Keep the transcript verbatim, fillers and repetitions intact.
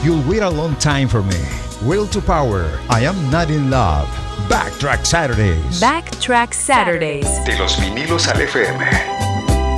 You'll wait a long time for me. Will to Power, I Am Not in Love. Backtrack Saturdays. Backtrack Saturdays. De los vinilos al F M.